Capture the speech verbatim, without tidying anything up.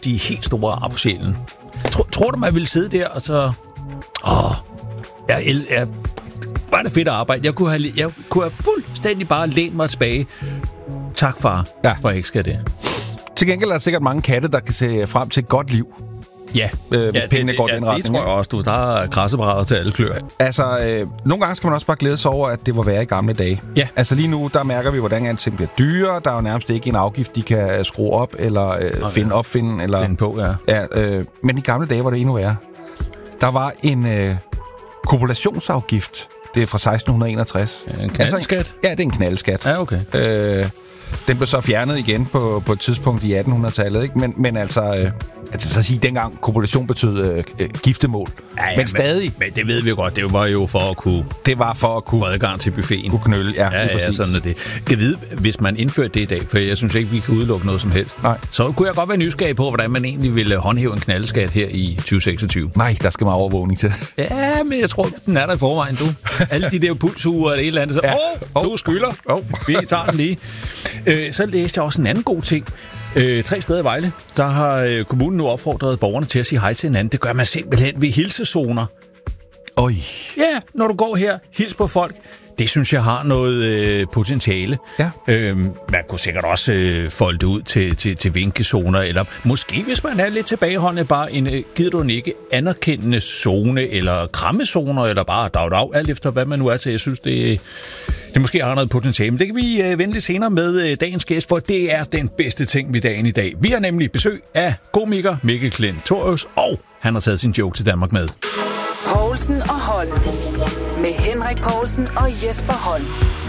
de helt store ar på sjælen. Tror, tror du, man ville sidde der og så... Åh, jeg, jeg, jeg var det fedt at arbejde. Jeg kunne have, jeg kunne have fuldstændig bare lænt mig tilbage. Tak, far, ja. For jeg ikke skal det. Til gengæld er der sikkert mange katte, der kan se frem til et godt liv. Ja, øh, hvis ja, pengene det, går ja, den det retning. tror jeg også, du. Der er græsseparader til alle klør. Altså, øh, nogle gange skal man også bare glæde sig over, at det var værre i gamle dage. Ja. Altså lige nu, der mærker vi, hvordan alting bliver dyrere. Der er jo nærmest ikke en afgift, de kan skrue op, eller øh, oh, finde ja. opfinde. Eller, finde på, ja. ja øh, men i gamle dage var det endnu værre. Der var en øh, kopulationsafgift. Det er fra seksten enogtres. Ja, en knaldskat? Altså, ja, det er en knaldskat. Ja, okay. Øh, den blev så fjernet igen på, på et tidspunkt i attenhundredetallet, ikke? Men, men altså... Øh, Altså så at sige, dengang kopulation betød øh, øh, giftemål. Ja, ja, men stadig... Men, men det ved vi jo godt, det var jo for at kunne... Det var for at kunne... Få adgang til buffeten. Kunne knølle, ja. Ja, ja, sådan er det. Kan vide, hvis man indførte det i dag, for jeg synes ikke, vi kan udelukke noget som helst. Nej. Så kunne jeg godt være nysgerrig på, hvordan man egentlig ville håndhæve en knaldeskat her i tyve seksogtyve. Nej, der skal man overvågning til. Ja, men jeg tror, den er der i forvejen, du. Alle de der pulsuger eller et eller andet. Så, ja. Åh, oh, du skylder. Oh. Vi tager den lige. Øh, så læste jeg også en anden god ting. Øh, tre steder i Vejle, der har øh, kommunen nu opfordret borgerne til at sige hej til hinanden. Det gør man simpelthen ved hilsezoner. Oj. Ja, når du går her, hils på folk. Det synes jeg har noget øh, potentiale. Ja. Øhm, man kunne sikkert også øh, folde det ud til, til, til vinkezoner, eller måske, hvis man er lidt tilbageholdende, bare en, øh, gider du en ikke anerkendende zone, eller krammezoner, eller bare dag, dag, alt efter hvad man nu er til. Jeg synes, det, det måske har noget potentiale. Men det kan vi øh, vende lidt senere med øh, dagens gæst, for det er den bedste ting ved dagen i dag. Vi har nemlig besøg af komiker Mikkel Klentorius, og han har taget sin joke til Danmark med. Poulsen og Holm. Med Henrik Poulsen og Jesper Holm.